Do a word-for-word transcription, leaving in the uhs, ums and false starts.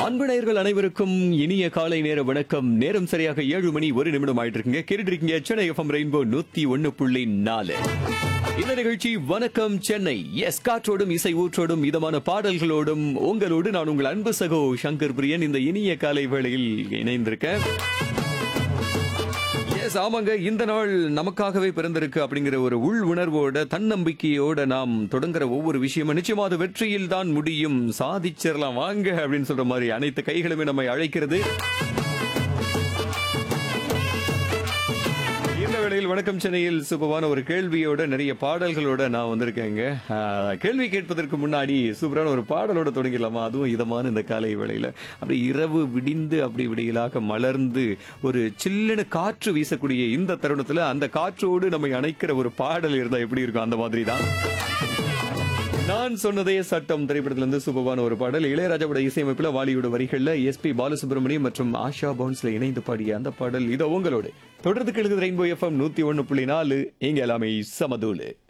அன்பு நேயர்கள் அனைவருக்கும் இனிய காலை நேர வணக்கம். நேரம் சரியாக ஏழு மணி ஒரு நிமிடம் ஆயிட்டு இருக்குங்க. கேட்டுட்டு இருக்கீங்க சென்னை எஃப்எம் ரெயின்போ நூத்தி ஒன்னு புள்ளி நாலு. இந்த நிகழ்ச்சி வணக்கம் சென்னை. எஸ், காற்றோடும் இசை ஊற்றோடும் இதமான பாடல்களோடும் உங்களோடு நான் உங்கள் அன்பு சகோ சங்கர் பிரியன் இந்த இனிய காலை வேளையில் இணைந்திருக்கேன். எஸ், ஆமாங்க, இந்த நாள் நமக்காகவே பிறந்திருக்கு அப்படிங்கிற ஒரு உள் உணர்வோட தன்னம்பிக்கையோட நாம் தொடங்குற ஒவ்வொரு விஷயமும் நிச்சயமா அது வெற்றியில் தான் முடியும், சாதிச்சிடலாம் வாங்க அப்படின்னு சொல்ற மாதிரி அனைத்து கைகளுமே நம்மை அழைக்கிறது. இந்த வேளையில் வணக்கம் சென்னையில் சூப்பரான ஒரு கேள்வியோட நிறைய பாடல்களோட நான் வந்திருக்கேங்க. கேள்வி கேட்பதற்கு முன்னாடி சூப்பரான ஒரு பாடலோட தொடங்கிடலாமா? அதுவும் இதமான இந்த காலை வேளையில அப்படி இரவு விடிந்து அப்படி விடியலாக மலர்ந்து ஒரு சில்லுன்னு காற்று வீசக்கூடிய இந்த தருணத்துல அந்த காற்றோடு நம்மை அணைக்கிற ஒரு பாடல் இருந்தா எப்படி இருக்கும்? அந்த மாதிரி தான் நான் சொன்னதே சட்டம் திரைப்படத்திலிருந்து சூப்பரான ஒரு பாடல். இளையராஜாவோட இசையமைப்புல வாலியோட வரிகள்ல எஸ் பி பாலசுப்ரமணியம் மற்றும் ஆஷா பவுன்ஸ்ல இணைந்து பாடிய அந்த பாடல் இதோ உங்களோட தொடர்ந்து கேளுங்க. ரெயின்போ எஃப்எம் நூத்தி ஒன்னு புள்ளி நாலு. இங்க எல்லாமே சமதூளு.